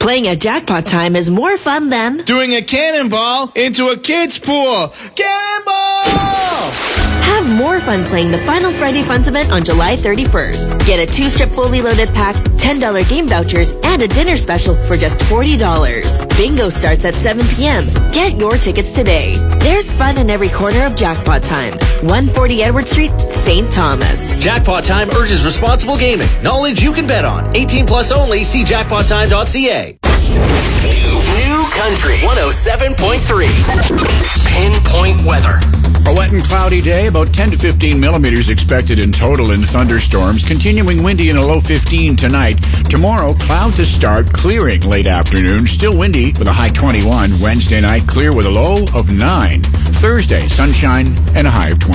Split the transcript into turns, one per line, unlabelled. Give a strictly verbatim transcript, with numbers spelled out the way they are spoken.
Playing at Jackpot Time is more fun than
doing a cannonball into a kid's pool. Cannonball!
Have more fun playing the Final Friday Funds event on July thirty-first. Get a two-strip fully loaded pack, ten dollars game vouchers, and a dinner special for just forty dollars. Bingo starts at seven p.m. Get your tickets today. There's fun in every corner of Jackpot Time. one forty Edward Street, Saint Thomas.
Jackpot Time urges responsible gaming. Knowledge you can bet on. eighteen plus only. See jackpot time dot c a.
New, new country one oh seven point three. Pinpoint weather.
A wet and cloudy day, about ten to fifteen millimeters expected in total in thunderstorms, continuing windy in a low fifteen tonight. Tomorrow, clouds to start, clearing late afternoon, still windy with a high twenty-one. Wednesday night, clear with a low of nine. Thursday, sunshine and a high of twenty.